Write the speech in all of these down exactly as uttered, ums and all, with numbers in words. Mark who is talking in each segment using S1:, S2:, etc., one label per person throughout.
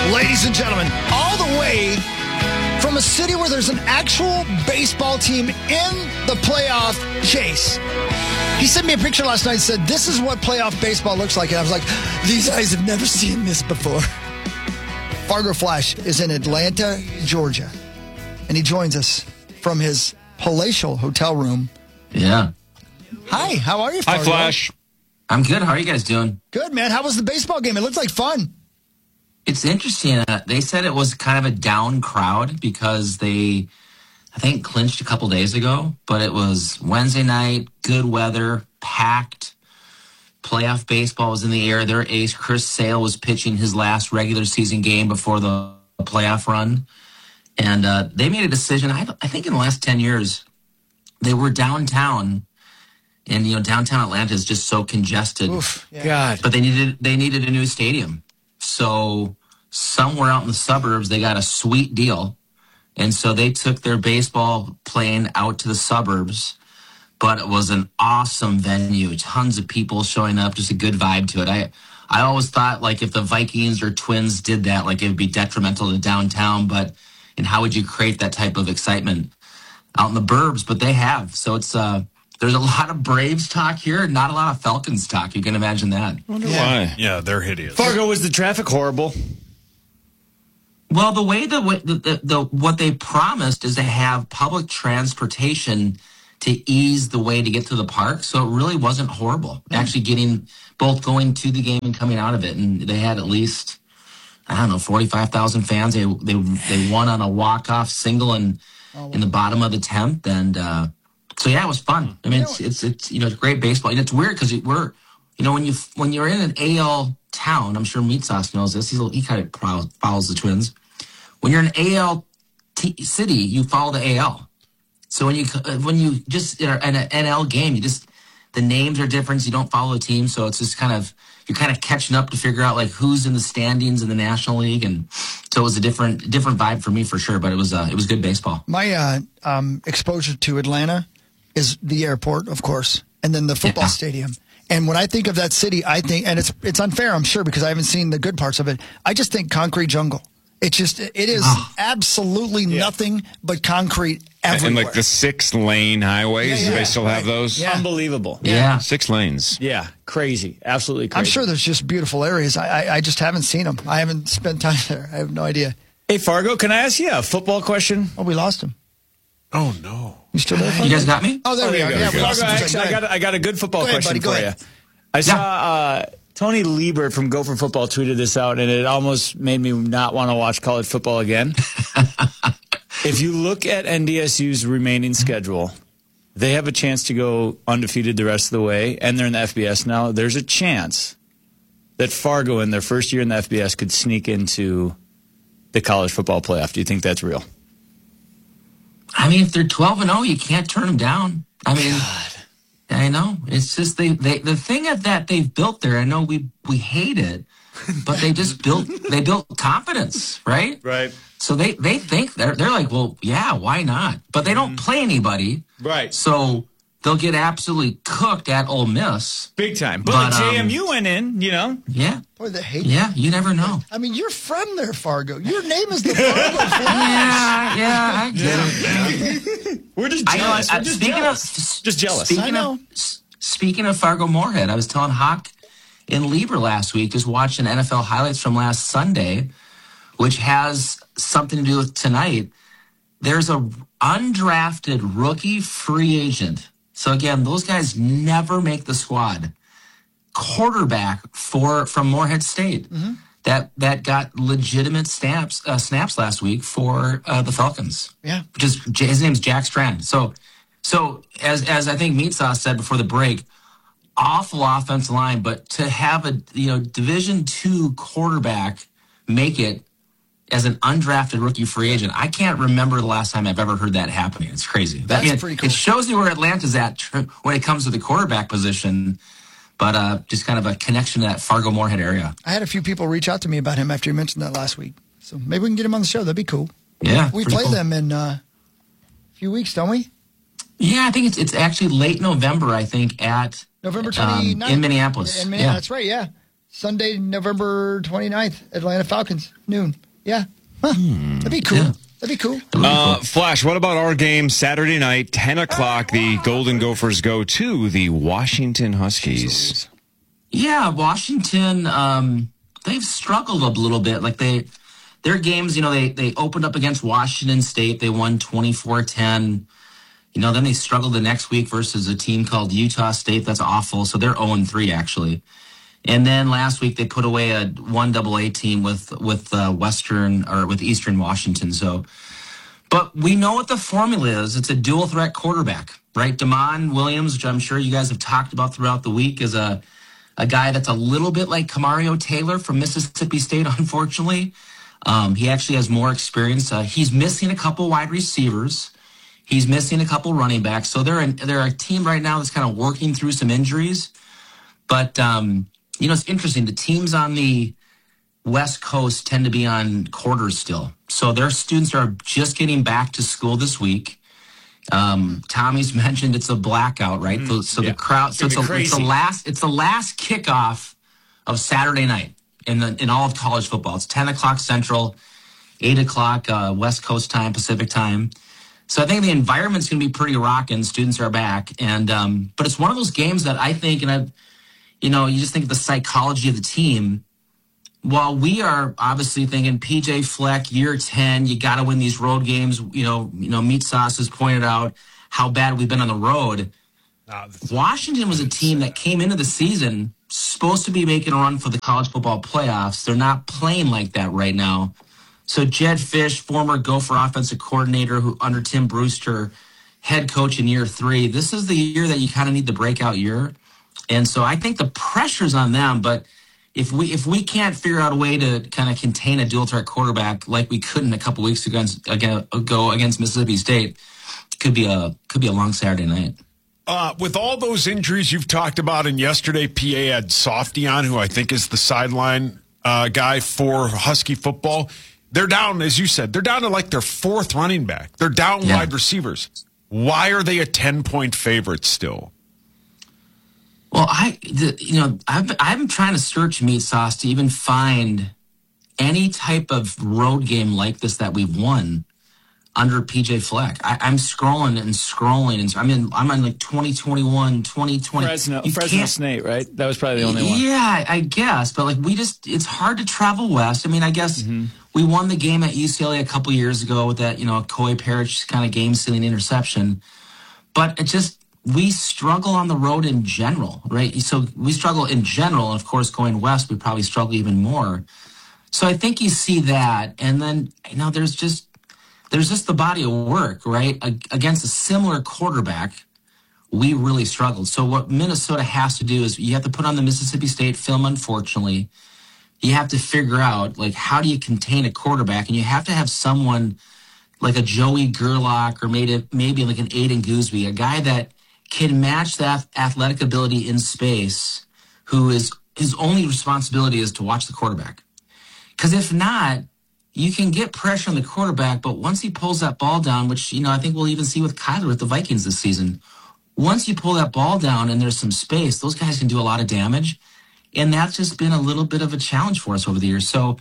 S1: Ladies and gentlemen, all the way from a city where there's an actual baseball team in the playoff chase. He sent me a picture last night and said, this is what playoff baseball looks like. And I was like, these guys have never seen this before. Fargo Flash is in Atlanta, Georgia. And he joins us from his palatial hotel room.
S2: Yeah.
S1: Hi, how are you, Fargo?
S3: Hi, Flash.
S2: I'm good. How are you guys doing?
S1: Good, man. How was the baseball game? It looked like fun.
S2: It's interesting. Uh, they said it was kind of a down crowd because they, I think, clinched a couple days ago. But it was Wednesday night, good weather, packed. Playoff baseball was in the air. Their ace, Chris Sale, was pitching his last regular season game before the playoff run. And uh, they made a decision, I, I think in the last ten years, they were downtown. And, you know, downtown Atlanta is just so congested.
S1: Oof, yeah.
S3: God.
S2: But they needed they needed a new stadium. So somewhere out in the suburbs, they got a sweet deal. And so they took their baseball playing out to the suburbs. But it was an awesome venue. Tons of people showing up, just a good vibe to it. I I always thought, like, if the Vikings or Twins did that, like, it would be detrimental to downtown. But, and how would you create that type of excitement out in the burbs? But they have. So it's, uh, there's a lot of Braves talk here, not a lot of Falcons talk. You can imagine that.
S3: I wonder
S1: Yeah.
S3: why.
S4: Yeah, they're hideous.
S3: Fargo, was the traffic horrible?
S2: Well, the way the, the, the, the what they promised is to have public transportation to ease the way to get to the park. So it really wasn't horrible. Mm. Actually getting both going to the game and coming out of it. And they had at least, I don't know, forty-five thousand fans. They they they won on a walk-off single in, oh. in the bottom of the tenth. And uh, so, yeah, it was fun. I mean, it's, it's, it's you know, it's great baseball. And it's weird because we're, you know, when, you, when you're in an A L town, I'm sure Meat Sauce knows this. He's, he kind of follows the Twins. When you're in an A L t- city, you follow the A L. So when you when you just are in an N L game, you just the names are different. So you don't follow the team, so it's just kind of you're kind of catching up to figure out like who's in the standings in the National League, and so it was a different different vibe for me for sure. But it was uh, it was good baseball.
S1: My uh, um, exposure to Atlanta is the airport, of course, and then the football
S2: Yeah.
S1: stadium. And when I think of that city, I think, and it's it's unfair, I'm sure, because I haven't seen the good parts of it. I just think concrete jungle. It's just, it is
S2: Oh.
S1: absolutely
S3: Yeah.
S1: nothing but concrete everywhere.
S3: And like the six lane highways,
S1: Yeah,
S3: do
S1: yeah.
S3: they still have
S1: Right.
S3: those?
S1: Yeah.
S5: Unbelievable.
S2: Yeah.
S3: Six lanes.
S5: Yeah, crazy. Absolutely crazy.
S1: I'm sure there's just beautiful areas. I, I I just haven't seen them. I haven't spent time there. I have no idea.
S5: Hey, Fargo, can I ask you a football question?
S1: Oh, we lost him.
S4: Oh, no.
S1: You still there?
S2: You guys got me?
S1: Oh, there
S5: Oh,
S1: we
S5: there
S1: are.
S5: you go.
S1: Yeah, we
S5: Fargo,
S1: lost him. for a
S5: actually,
S1: second.
S5: I got, a, I got a good football
S1: Go ahead,
S5: question
S1: buddy, go
S5: for
S1: ahead.
S5: you. I saw uh, Tony Liebert from Gopher Football tweeted this out, and it almost made me not want to watch college football again. If you look at N D S U's remaining schedule, they have a chance to go undefeated the rest of the way, and they're in the F B S now. There's a chance that Fargo, in their first year in the F B S, could sneak into the college football playoff. Do you think that's real?
S2: I mean, if they're twelve and oh, you can't turn them down. I mean, God. I know. It's just they, they the thing that they've built there, I know we we hate it, but they just built they built confidence, right?
S5: Right.
S2: So they, they think they're they're like, well, yeah, why not? But they don't play anybody.
S5: Right.
S2: So they'll get absolutely cooked at Ole Miss.
S5: Big time. But,
S2: But,
S5: J M U
S2: um,
S5: went in, you know.
S2: Yeah.
S1: Boy, they hate
S2: Yeah, you never know.
S1: I mean, you're from there, Fargo. Your name is the Fargo Flash.
S2: Yeah, yeah, I get it.
S5: We're just
S2: I know.
S5: jealous.
S2: I,
S5: We're just
S2: speaking
S5: jealous.
S2: of
S5: Just jealous.
S2: Speaking
S1: I know.
S2: of s- speaking of Fargo Moorhead, I was telling Hawk and Lieber last week, just watching N F L highlights from last Sunday, which has something to do with tonight. There's a undrafted rookie free agent. So again, those guys never make the squad. Quarterback for from Moorhead State. Mm-hmm. That that got legitimate snaps uh, snaps last week for uh, the Falcons.
S1: Yeah.
S2: Which is his name's Jack Strand. So so as as I think Meat Sauce said before the break, awful offensive line, but to have a you know Division two quarterback make it as an undrafted rookie free agent, I can't remember the last time I've ever heard that happening. It's crazy.
S1: That's
S2: I mean,
S1: pretty cool.
S2: It shows you where Atlanta's at when it comes to the quarterback position. But uh, just kind of a connection to that Fargo Moorhead area.
S1: I had a few people reach out to me about him after you mentioned that last week. So maybe we can get him on the show. That'd be cool.
S2: Yeah.
S1: We
S2: pretty
S1: play
S2: cool.
S1: them in uh, a few weeks, don't we?
S2: Yeah, I think it's it's actually late November, I think, at
S1: November
S2: um,
S1: twenty-ninth.
S2: in Minneapolis.
S1: In
S2: yeah.
S1: That's right, yeah. Sunday, November twenty-ninth, Atlanta Falcons, noon. Yeah. Huh.
S3: Hmm.
S1: That'd be cool.
S2: Yeah.
S1: That'd be cool.
S3: Uh, Flash, what about our game Saturday night, ten o'clock? The Golden Gophers go to the Washington Huskies.
S2: Yeah, Washington, um, they've struggled a little bit. Like they, their games, you know, they, they opened up against Washington State. They won twenty-four ten. You know, then they struggled the next week versus a team called Utah State. That's awful. So they're oh and three, actually. And then last week they put away a one double A team with with uh, Western or with Eastern Washington. So, but we know what the formula is. It's a dual threat quarterback, right? Damon Williams, which I'm sure you guys have talked about throughout the week, is a a guy that's a little bit like Kamario Taylor from Mississippi State. Unfortunately, um, he actually has more experience. Uh, he's missing a couple wide receivers. He's missing a couple running backs. So they're an, they're a team right now that's kind of working through some injuries, but. Um, You know, it's interesting. The teams on the West Coast tend to be on quarters still. So their students are just getting back to school this week. Um, Tommy's mentioned it's a blackout, right? Mm, so yeah. the crowd, so it's, a, it's the last, it's the last kickoff of Saturday night in the, in all of college football. It's ten o'clock Central, eight o'clock uh, West Coast time, Pacific time. So I think the environment's going to be pretty rocking. Students are back. And, um, but it's one of those games that I think, and I've, you know, you just think of the psychology of the team. While we are obviously thinking P J Fleck, year ten, you got to win these road games. You know, you know, Meat Sauce has pointed out how bad we've been on the road. Uh, Washington was a team that came into the season supposed to be making a run for the college football playoffs. They're not playing like that right now. So Jed Fish, former Gopher offensive coordinator who under Tim Brewster, head coach in year three, this is the year that you kind of need the breakout year. And so I think the pressure's on them, but if we if we can't figure out a way to kind of contain a dual threat quarterback like we couldn't a couple weeks ago against, ago against Mississippi State, it could be a could be a long Saturday night.
S4: Uh, with all those injuries you've talked about, and yesterday P A had Softy on, who I think is the sideline uh, guy for Husky football. They're down, as you said, they're down to like their fourth running back. They're down yeah. wide receivers. Why are they a ten-point favorite still?
S2: Well, I, the, you know, I've, I'm trying to search Meat Sauce to even find any type of road game like this that we've won under P J Fleck. I, I'm scrolling and scrolling, and I mean, I'm on like twenty twenty-one, twenty twenty.
S5: Fresno, Fresno State, right? That was probably the only one.
S2: Yeah, I guess, but like we just, it's hard to travel west. I mean, I guess mm-hmm. we won the game at U C L A a couple years ago with that, you know, Coy Parrish kind of game-sealing interception, but it just. We struggle on the road in general, right? So we struggle in general. And of course, going west, we probably struggle even more. So I think you see that. And then, you know, there's just, there's just the body of work, right? Against a similar quarterback, we really struggled. So what Minnesota has to do is you have to put on the Mississippi State film, unfortunately. You have to figure out, like, how do you contain a quarterback? And you have to have someone like a Joey Gerlach or maybe, maybe like an Aiden Gooseby, a guy that can match that athletic ability in space, who is his only responsibility is to watch the quarterback. Because if not, you can get pressure on the quarterback, but once he pulls that ball down, which, you know, I think we'll even see with Kyler with the Vikings this season, once you pull that ball down and there's some space, those guys can do a lot of damage. And that's just been a little bit of a challenge for us over the years. So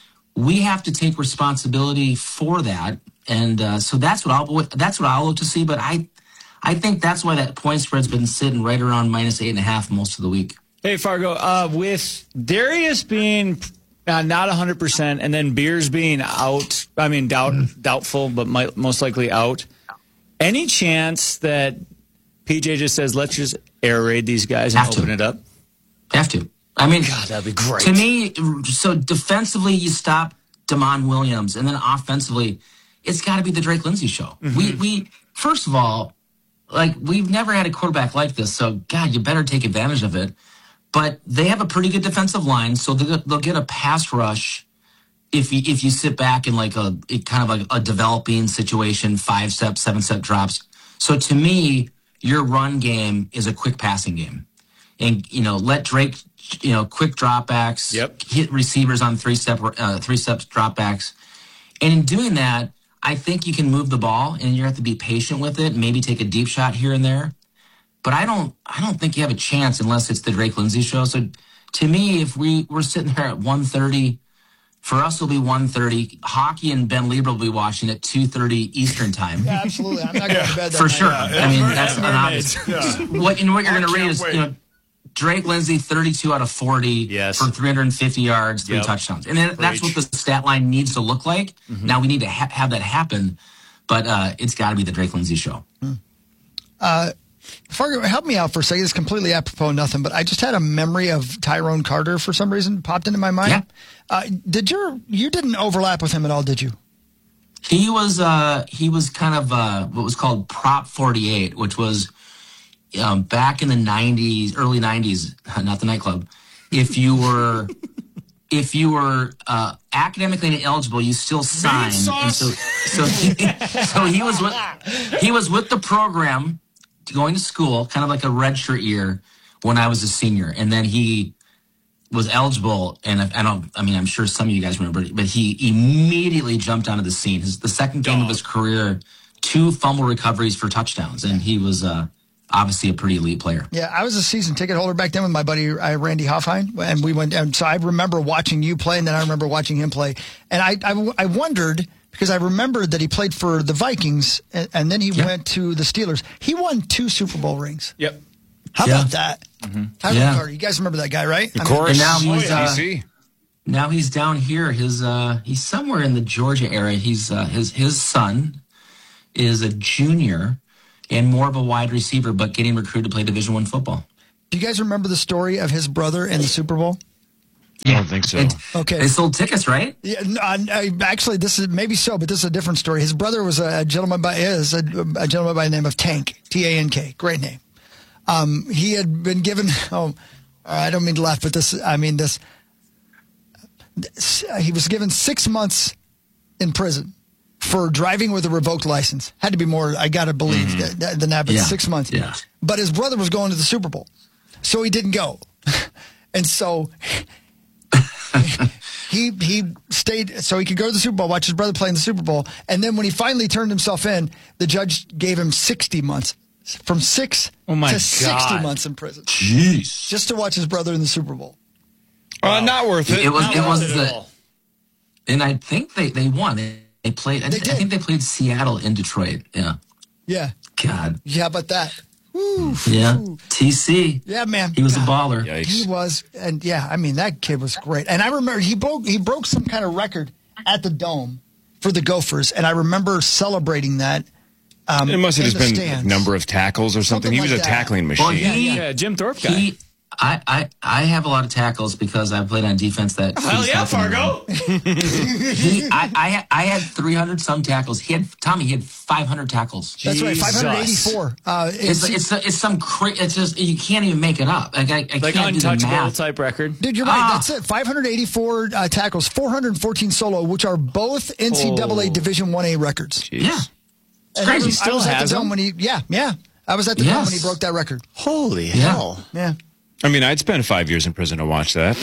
S2: we have to take responsibility for that. And uh, so that's what I'll that's what I'll look to see. But I I think that's why that point spread's been sitting right around minus eight and a half most of the week.
S5: Hey, Fargo, uh, with Darius being uh, not one hundred percent and then Beers being out, I mean, doubt, mm. doubtful, but might, most likely out, any chance that P J just says, let's just air raid these guys and
S2: Have
S5: open
S2: to.
S5: it up?
S2: Have to. I mean,
S5: God, that'd be great.
S2: To me, so defensively, you stop Damon Williams, and then offensively, it's got to be the Drake Lindsay show. Mm-hmm. We, we, first of all, like, we've never had a quarterback like this, so, God, you better take advantage of it. But they have a pretty good defensive line, so they'll, they'll get a pass rush if you, if you sit back in, like, a kind of like a developing situation, five-step, seven-step drops. So, to me, your run game is a quick passing game. And, you know, let Drake, you know, quick dropbacks,
S5: yep.
S2: hit receivers on three-step uh, three-step dropbacks. And in doing that, I think you can move the ball, and you have to be patient with it, and maybe take a deep shot here and there. But I don't, I don't think you have a chance unless it's the Drake Lindsay show. So to me, if we we're sitting there at one thirty, for us it'll be one thirty. Hockey and Ben Lieber will be watching at two thirty Eastern time.
S1: Yeah, absolutely. I'm not going to bed that
S2: For
S1: night.
S2: sure.
S4: Yeah,
S2: I mean,
S4: yeah,
S2: that's
S4: yeah,
S2: an obvious.
S4: yeah.
S2: What, and what you're going to read
S4: can't
S2: is,
S4: wait.
S2: you know, Drake Lindsay, thirty-two out of forty
S5: Yes.
S2: for three hundred fifty yards, three
S5: Yep.
S2: touchdowns. And then that's what
S5: Preach.
S2: the stat line needs to look like.
S1: Mm-hmm.
S2: Now we need to ha- have that happen, but uh, it's got to be the Drake Lindsay show.
S1: Fargo, help me out for a second. It's completely apropos of nothing, but I just had a memory of Tyrone Carter for some reason popped into my mind.
S2: Yeah.
S1: Uh, did your you didn't overlap with him at all, did you?
S2: He was uh, he was kind of uh, what was called Prop forty-eight, which was um, back in the nineties, early nineties, not the nightclub. If you were if you were uh, academically ineligible, you still signed. And so so he, so he was with he was with the program going to school, kind of like a redshirt year when I was a senior, and then he was eligible, and I, I don't. I mean, I'm sure some of you guys remember, but he immediately jumped onto the scene. His the second game of his career, two fumble recoveries for touchdowns, and he was uh, obviously a pretty elite player.
S1: Yeah, I was a season ticket holder back then with my buddy uh, Randy Hoffine, and we went. And so I remember watching you play, and then I remember watching him play, and I I, I wondered because I remembered that he played for the Vikings, and, and then he
S2: Yeah.
S1: went to the Steelers. He won two Super Bowl rings.
S5: Yep.
S1: How
S2: Yeah.
S1: about that? Mm-hmm. Tyrone
S2: Yeah.
S1: Carter, you guys remember that guy, right?
S3: Of course.
S2: And now he's,
S3: Oh, yeah.
S2: uh,
S3: D C.
S2: Now he's down here. His uh, he's somewhere in the Georgia area. He's uh, his his son is a junior and more of a wide receiver, but getting recruited to play Division One football.
S1: Do you guys remember the story of his brother in the Super Bowl?
S3: I don't think so.
S2: And
S1: Okay.
S2: They sold tickets, right?
S1: Yeah, no, I, I, actually, this is maybe so, but this is a different story. His brother was a, a gentleman by is a, a gentleman by the name of Tank, T A N K, great name. Um, he had been given. Oh, I don't mean to laugh, but this. I mean this. this he was given six months in prison for driving with a revoked license. Had to be more. I got to believe
S2: Mm-hmm.
S1: that, than that, but
S2: Yeah.
S1: six months.
S2: Yeah.
S1: But his brother was going to the Super Bowl, so he didn't go, and so. He he stayed so he could go to the Super Bowl, watch his brother play in the Super Bowl, and then when he finally turned himself in, the judge gave him sixty months, from six
S5: Oh my
S1: to sixty
S5: God.
S1: months in prison,
S2: Jeez.
S1: just to watch his brother in the Super Bowl.
S3: Uh, not worth it.
S2: It was
S5: Not
S2: it was
S5: worth it at
S2: the
S5: all.
S2: and I think they they won. They, they played. I,
S1: They
S2: I
S1: did.
S2: think they played Seattle in Detroit. Yeah.
S1: Yeah,
S2: God.
S1: yeah, but that, Woo.
S2: Yeah. T C.
S1: yeah, man,
S2: He was a
S1: God.
S2: baller.
S3: Yikes.
S1: He was, and yeah, I mean that kid was great. And I remember he broke he broke some kind of record at the Dome for the Gophers, and I remember celebrating that. Um,
S3: It must have
S1: in
S3: just
S1: the
S3: been
S1: stands.
S3: number of tackles or something.
S1: Something
S3: he was
S1: like
S3: a
S1: that.
S3: tackling machine.
S2: Well, he,
S5: Yeah, Jim Thorpe guy.
S2: he, I, I, I have a lot of tackles because I played on defense. That
S5: Hell
S2: feeds
S5: yeah,
S2: off of me.
S5: Fargo.
S2: He, I, I, I had three hundred some tackles. He had Tommy. He had five hundred tackles.
S1: That's right,
S5: Jesus.
S1: five hundred eighty-four. Uh,
S2: It's it's it's some cra- It's just you can't even make it up. Like I, I
S5: Like
S2: can't do the
S5: untouchable
S2: math.
S5: type record.
S1: Dude, you're right.
S2: Ah.
S1: That's it. five hundred eighty-four uh, tackles, four hundred fourteen solo, which are both N C double A
S5: Oh.
S1: Division one A records.
S3: Jeez.
S2: Yeah, it's
S1: And I
S2: crazy.
S1: was, I
S5: still
S1: was at
S5: has
S1: the dome
S5: them?
S1: when he. Yeah, yeah. I was at the dome
S2: Yes.
S1: when he broke that record.
S5: Holy
S2: Yeah.
S5: hell.
S1: Yeah.
S3: I mean, I'd spend five years in prison to watch that.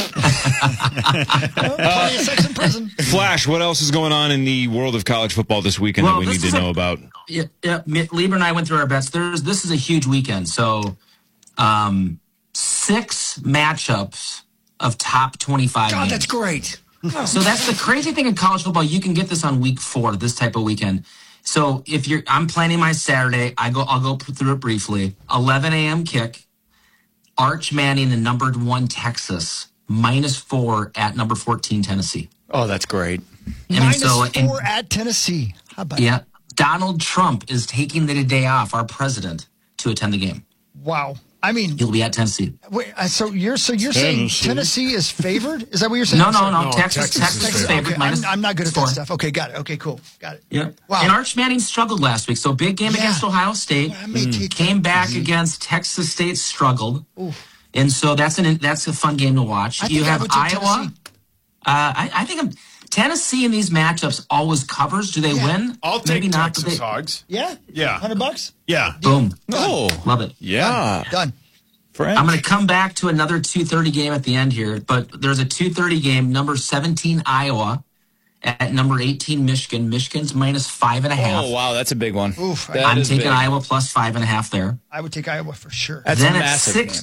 S1: Well, plenty of sex in prison.
S3: Flash, what else is going on in the world of college football this weekend
S2: Well,
S3: that we
S2: this
S3: need to
S2: is a-
S3: know about?
S2: Yeah, yeah. Mi- Lieber and I went through our bets. There's this is a huge weekend. So, um, six matchups of top twenty-five.
S1: God,
S2: games.
S1: that's great.
S2: So that's the crazy thing in college football. You can get this on week four, this type of weekend. So if you're, I'm planning my Saturday. I go, I'll go through it briefly. eleven a.m. kick. Arch Manning and numbered one Texas minus four at number fourteen Tennessee.
S5: Oh, that's great.
S2: I mean,
S1: Minus
S2: so, and-
S1: four at Tennessee. How about
S2: yeah, Donald Trump is taking the day off. Our president to attend the game.
S1: Wow. I mean,
S2: He'll be at Tennessee.
S1: wait, uh, so you're so you're saying
S3: Tennessee.
S1: Tennessee is favored? Is that what you're saying?
S2: No, no, no.
S4: No,
S2: Texas,
S4: Texas
S2: Texas,
S4: is
S2: is
S4: favored.
S2: favored.
S1: Okay,
S2: minus
S1: I'm, I'm not good at
S2: four.
S1: that stuff. Okay, got it. Okay, cool. Got it.
S2: Yeah.
S1: Wow.
S2: And Arch Manning struggled last week. So big game
S1: Yeah.
S2: against Ohio State.
S1: I may take
S2: Came
S1: that.
S2: back against Texas State, struggled. And so that's an that's a fun game to watch.
S1: I
S2: You
S1: think I
S2: have
S1: would take
S2: Iowa.
S1: Tennessee.
S2: Uh, I, I think I'm, Tennessee in these matchups always covers. Do they
S1: Yeah.
S2: win?
S4: I'll take
S2: Maybe not. but
S4: Texas
S2: they-
S4: Hogs.
S1: Yeah?
S4: Yeah.
S1: Hundred bucks?
S4: Yeah.
S2: Boom.
S5: Oh,
S2: Love it.
S3: Yeah.
S1: Done.
S5: French.
S2: I'm going to come back to another two thirty game at the end here, but there's a two thirty game, number seventeen Iowa at number eighteen Michigan. Michigan's minus five and a half.
S5: Oh, wow. That's a big one.
S1: Oof.
S5: That
S2: I'm
S5: is
S2: taking
S5: big.
S2: Iowa plus five and a half there.
S1: I would take Iowa for sure.
S5: That's
S2: then
S5: a
S2: at
S5: massive
S2: six,
S5: game.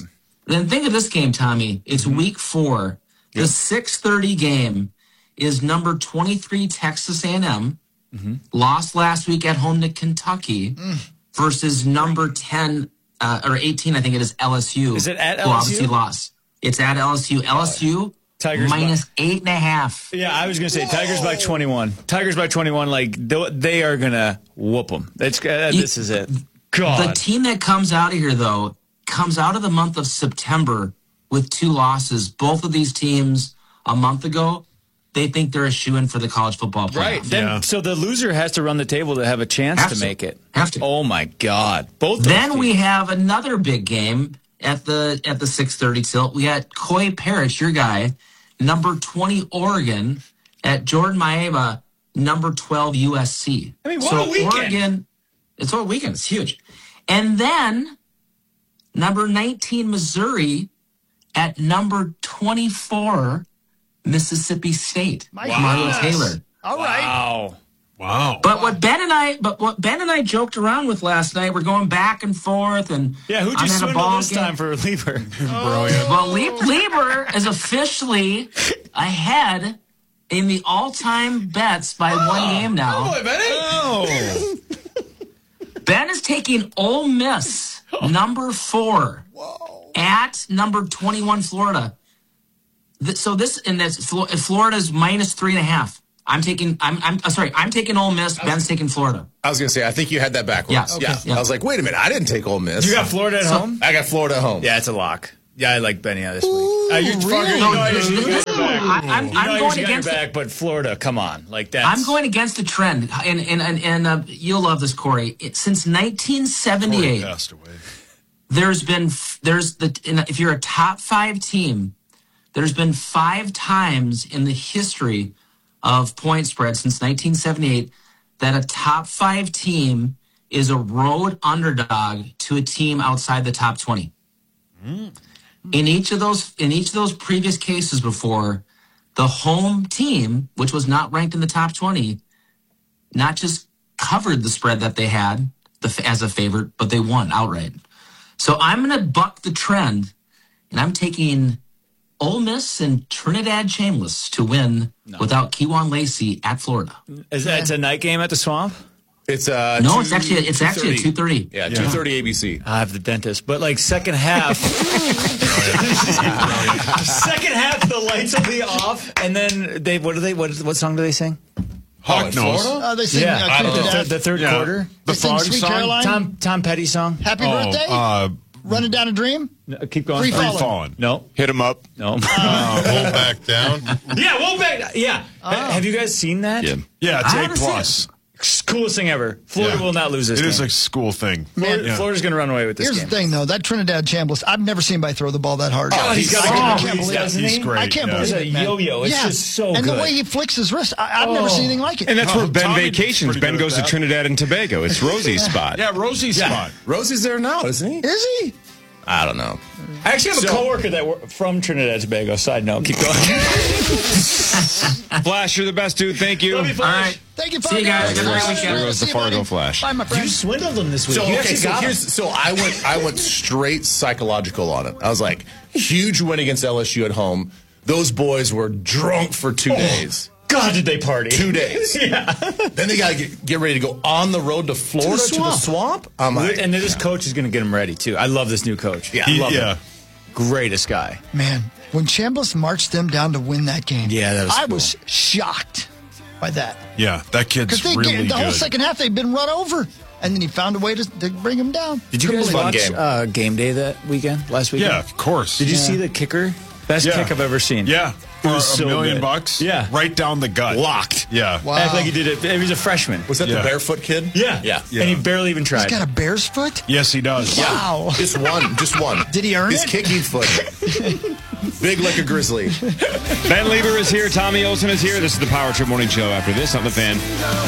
S2: Then think of this game, Tommy. It's week four. The yep. six thirty game is number twenty-three Texas A and M. Mm-hmm. Lost last week at home to Kentucky mm. versus number ten uh, or eighteen, I think it is, L S U.
S5: Is it at L S U?
S2: Who obviously lost. It's at L S U. L S U Tigers minus by, eight and a half.
S5: Yeah, I was going to say Whoa. Tigers by twenty-one. Tigers by twenty-one, like, they are going to whoop them. It's, uh, this is it. God.
S2: The team that comes out of here, though, comes out of the month of September with two losses. Both of these teams a month ago, they think they're a shoo-in for the college football playoff.
S5: Right. Then, yeah. So the loser has to run the table to have a chance have to, to make it.
S2: Have to.
S5: Oh, my God. Both.
S2: Then we have another big game at the at the six thirty tilt. We got Coy Parrish, your guy, number twenty Oregon, at Jordan Maeva, number twelve U S C.
S5: I mean, what
S2: so
S5: a weekend.
S2: Oregon, it's what a weekend. It's huge. And then number nineteen Missouri at number twenty-four Mississippi State.
S1: My
S2: Mario Taylor.
S1: All right.
S5: Wow.
S4: Wow.
S2: But what Ben and I, but what Ben and I joked around with last night, we're going back and forth, and
S5: yeah, who just swindled this time for Lieber?
S4: Brilliant.
S2: Well, Lieber is officially ahead in the all-time bets by oh, one game now.
S5: Oh, boy, oh.
S2: Ben is taking Ole Miss, number four, Whoa. at number twenty-one Florida. So this and this Florida's minus three and a half. I'm taking. I'm. I'm uh, sorry. I'm taking Ole Miss. Was, Ben's taking Florida.
S6: I was going to say. I think you had that backwards.
S2: Yes.
S6: Okay. Yeah.
S2: yeah.
S6: I was like, wait a minute. I didn't take Ole Miss.
S5: You got Florida at so, home.
S6: I got Florida at home.
S5: Yeah, it's a lock. Yeah, I like Benny this week.
S1: Ooh,
S5: uh, you're
S1: really?
S5: no, I just, you
S2: back. I'm, I'm, I'm going against
S5: back, but Florida. Come on, like that.
S2: I'm going against the trend, and and and, and uh, you'll love this, Corey. It, since nineteen seventy-eight,
S4: Corey passed away.
S2: There's been there's the if you're a top five team, there's been five times in the history of point spread since nineteen seventy-eight that a top five team is a road underdog to a team outside the top twenty. Mm. In each of those, in each of those previous cases before, the home team, which was not ranked in the top twenty, not just covered the spread that they had the, as a favorite, but they won outright. So I'm going to buck the trend, and I'm taking Ole Miss and Trinidad Chambliss to win no. without Kewan Lacey at Florida.
S5: Is that it's a night game at the Swamp?
S6: It's uh
S2: no,
S6: two,
S2: it's actually it's actually at two thirty.
S6: Yeah, two thirty A B C.
S5: I have the dentist, but like second half, second half the lights will be off, and then they what do they what what song do they sing?
S4: Hawk Nose.
S1: Uh, they sing
S5: yeah,
S1: uh,
S5: the, th- the third yeah. quarter.
S4: The
S1: they sing Sweet
S4: song?
S1: Caroline.
S5: Tom Tom Petty song.
S1: Happy
S4: oh,
S1: birthday.
S4: Uh,
S1: Running Down a Dream.
S5: No, keep going.
S1: Free
S4: Free
S1: Falling.
S4: Falling.
S5: No.
S3: Hit him up.
S5: No.
S7: Uh, roll back down.
S5: Yeah, roll back. Yeah. Oh. Have you guys seen that?
S3: Yeah.
S4: Yeah, it's A plus.
S5: Coolest thing ever. Florida
S4: yeah.
S5: will not lose this
S4: It
S5: game.
S4: is a school thing.
S5: Florida,
S4: yeah.
S5: Florida's going to run away with this
S1: Here's
S5: game.
S1: the thing, though. That Trinidad Chambliss, I've never seen anybody throw the ball that hard.
S5: Oh, he's got
S1: I,
S5: a
S1: I
S5: good
S1: can't
S5: release,
S1: believe
S5: doesn't
S1: it.
S5: he?
S4: He's great.
S1: I can't
S4: yeah.
S1: believe
S5: It's
S1: it,
S5: a
S1: man.
S5: yo-yo. It's
S1: yeah.
S5: just so
S1: and
S5: good.
S1: And the way he flicks his wrist, I, I've
S5: oh.
S1: never seen anything like it.
S3: And that's
S4: oh,
S3: where Ben
S4: Tommy
S3: vacations. Ben goes to that. Trinidad and Tobago. It's Rosie's spot.
S4: Yeah, Rosie's
S5: yeah.
S4: spot.
S6: Rosie's there now, isn't he?
S1: Is he?
S6: I don't know.
S5: I actually have
S6: so,
S5: a coworker that wor- from Trinidad and Tobago. Side note. Keep going.
S3: Flash, you're the best dude. Thank you.
S5: Love you, Flash.
S2: All right.
S1: Thank you,
S2: See you guys.
S1: Have
S2: a great weekend.
S3: There goes the Fargo Flash.
S1: Bye, my friend.
S5: You swindled them this week.
S6: So
S5: you
S6: okay, so
S5: got
S6: here's so I went I went straight psychological on it. I was like, huge win against L S U at home. Those boys were drunk for two oh, days.
S5: God, did they party?
S6: Two days.
S5: Yeah.
S6: Then they got to get, get ready to go on the road to Florida to the swamp. To the swamp. I'm like,
S5: and this yeah. coach is going to get them ready too. I love this new coach.
S6: Yeah,
S5: I love
S4: yeah.
S5: him. Greatest guy.
S1: Man, when Chambliss marched them down to win that game,
S5: yeah, that was
S1: I
S5: cool.
S1: was shocked by that.
S4: Yeah, that kid's
S1: they
S4: really
S1: get, the
S4: good.
S1: whole second half they've been run over, and then he found a way to, to bring him down.
S5: Did you
S1: Couldn't
S5: guys
S1: believe
S5: watch
S6: game.
S5: Uh, game day that weekend? Last weekend?
S4: Yeah, of course.
S5: Did you
S1: Yeah.
S5: see the kicker? Best
S4: Yeah.
S5: kick I've ever seen.
S4: Yeah, for a
S5: so
S4: million
S5: good.
S4: bucks.
S5: Yeah,
S4: right down the gut.
S5: Locked.
S4: Yeah.
S1: Wow.
S5: Act like he did it. He was a freshman.
S6: was that
S4: Yeah.
S6: the barefoot kid?
S5: Yeah.
S6: yeah,
S4: Yeah.
S5: And he barely even tried.
S1: He's got a bear's foot?
S4: Yes, he does.
S1: Wow.
S6: Just one. Just one.
S1: Did he earn
S6: His
S1: it?
S6: kicking foot. Big like a grizzly.
S3: Ben Lieber is here. Tommy Olson is here. This is the Power Trip Morning Show. After this on the Fan.